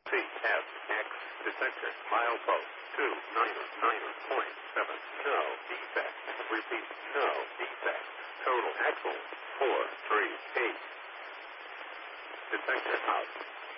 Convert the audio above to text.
CFX detector milepost 299.7. No defect. Repeat, no defect. Total axle 438. Detector out.